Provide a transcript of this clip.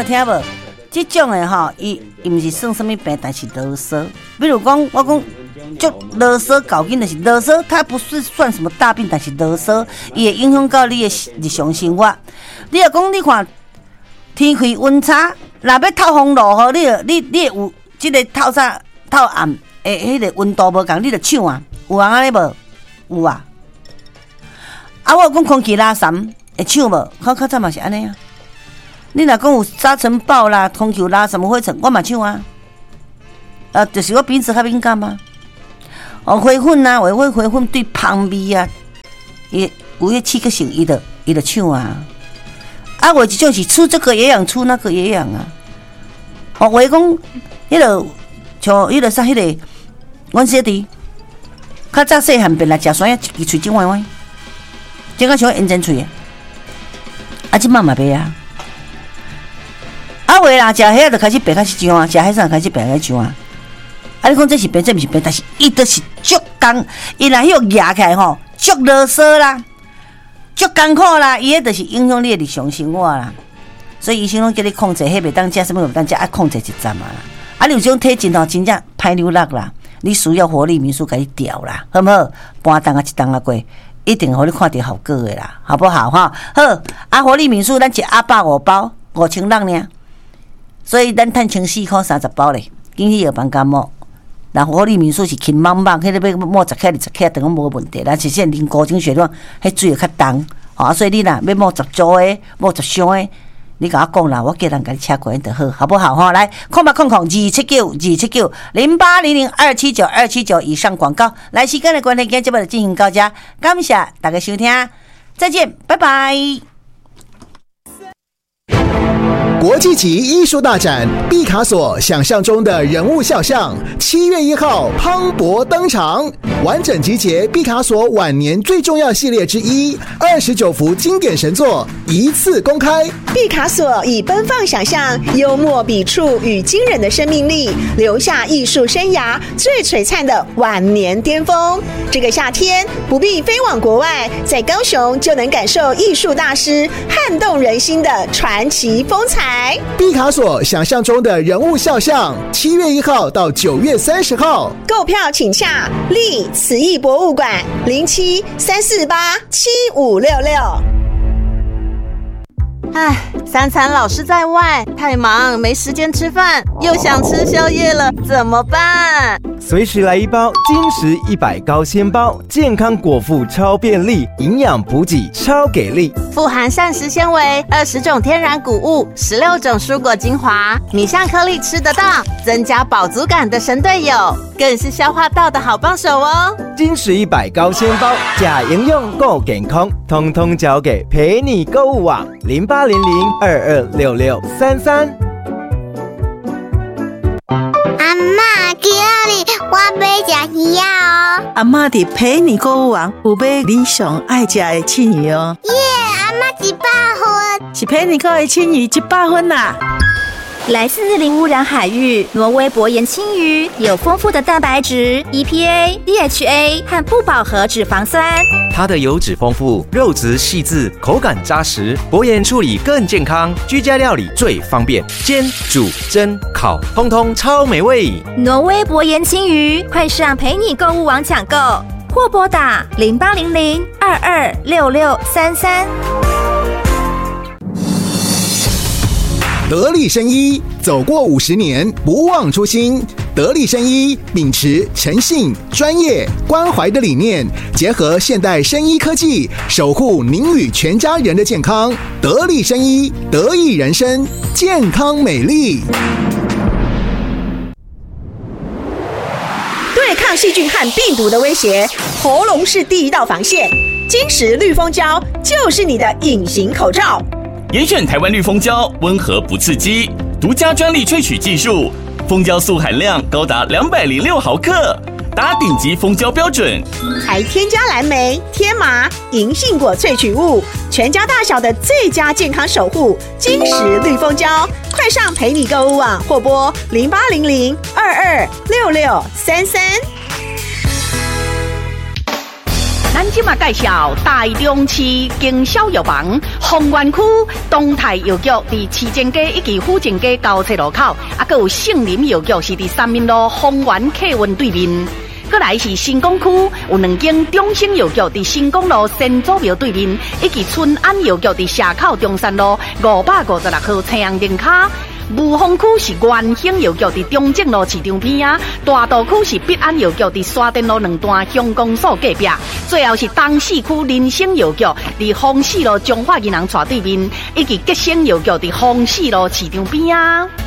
听无？这种的吼，伊毋是算什么病，但是啰嗦。比如讲，我讲就啰嗦搞紧的是啰嗦，它不是算什么大病，但是啰嗦，伊会影响到你的日常生活。你若讲你看天气温差，若要透风落雨，你有即个透早透暗诶，迄个温度无共，你着抢啊，有人安尼无？有啊。啊，我讲空气垃圾会抢无？较早嘛是安尼啊。你若讲有沙尘暴啦、空气垃圾灰尘，我嘛抢啊。就是我鼻子较敏感啊。哦，花粉啊，花粉对香味啊，伊有迄刺激性，伊就抢啊。啊，有一种是出这个也痒，出那个也痒啊。哦，话讲，迄个像迄个啥，迄个阮小弟，较早细汉本来食酸呀，一支喙真歪歪，真个像烟针喙啊。啊，即摆嘛袂啊。啊，话啦，食迄就开始变开始痒啊，食迄啥开始变开始痒啊。啊，你讲这是变，这毋是变，但是伊就是足工，伊若迄个压起来吼，足啰嗦啦，足艰苦啦，伊迄就是影响你的日常生活啦。所以医生拢叫你控制，迄袂当食，什么袂当食，爱控制一站嘛啦。啊，你有种体质吼，真正歹流落啦，你需要活力民宿给你调啦，好不好？半冬啊，一冬啊过，一定互你看到效果的啦，好不好哈？好，啊，活力民宿咱一阿150包，5000人呢，所以咱趁1430包咧，经济药房感冒。那活力民宿是轻茫茫，迄个要摸10克、20克等无问题。咱是现啉高精血量，迄水会较重，所以你若要摸10组的、摸10箱的，你甲我讲啦，我叫人甲你请过来就好，好不好？来，0800-279-279以上广告。来，时间的关系，今天节目就进行到这，感谢大家收听，再见，拜拜。 国际级艺术大展毕卡索想象中的人物肖像，7月1号磅礴登场，完整集结毕卡索晚年最重要系列之一，29幅经典神作一次公开。 毕卡索以奔放想象、幽默笔触与惊人的生命力，留下艺术生涯最璀璨的晚年巅峰。这个夏天不必飞往国外，在高雄就能感受艺术大师撼动人心的传奇风采。 毕卡索想象中的人物肖像，7月1号到9月30号， 购票请洽立慈艺博物馆07-348-7566。 唉，3餐老是在外，太忙没时间吃饭，又想吃宵夜了，怎么办？ 随时来一包金石100高纤包，健康果腹超便利，营养补给超给力， 富含膳食纤维、20种天然谷物、16种蔬果精华，米香颗粒吃得到，增加饱足感的神队友，更是消化道的好帮手哦。 金石100高纤包，假营养够健康，通通交给陪你购物网0800226633。 阿嬷，今日我要吃鱼哦。 阿嬷伫陪你购物网有买你上爱吃的青鱼哦。 耶，阿嬷100分， 是陪你购的青鱼100分啦。 来自零污染海域，挪威薄盐青鱼有丰富的蛋白质、EPA、DHA 和不饱和脂肪酸。 它的油脂丰富，肉质细致，口感扎实，薄盐处理更健康，居家料理最方便，煎、煮、蒸、烤，通通超美味。 挪威薄盐青鱼，快上陪你购物网抢购，或拨打0800226633。 得力生医走过50年，不忘初心。得力生医秉持诚信、专业、关怀的理念，结合现代生医科技，守护您与全家人的健康。得力生医，得益人生，健康美丽。 对抗细菌和病毒的威胁，喉咙是第一道防线。金石绿蜂胶就是你的隐形口罩。 严选台湾绿蜂胶，温和不刺激，独家专利萃取技术，蜂胶素含量高达206毫克，达顶级蜂胶标准， 还添加蓝莓、天麻、银杏果萃取物，全家大小的最佳健康守护。金石绿蜂胶，快上陪你购物网或拨0800226633。 咱今嘛介绍台中市经销药房丰原区东泰药局伫市政街以及府政街交叉路口，还有杏林药局是伫三民路丰原客运对面。过来是新港区有2间中兴药局伫新港路新祖庙对面，以及春安药局伫社口中山路556号青阳灯卡。雾峰区是元兴药局伫中正路市场边啊，大道区是必安药局伫沙田路2段乡公所隔壁，最后是东市区林生药局伫丰市路中华银行斜对面，以及吉生药局伫丰市路市场边啊。